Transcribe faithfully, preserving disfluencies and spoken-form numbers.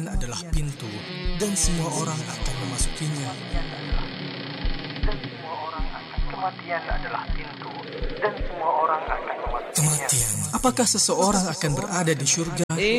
adalah pintu dan semua orang akan memasukinya. Kematian adalah pintu dan semua orang akan memasukinya. Kematian. Apakah seseorang akan berada di surga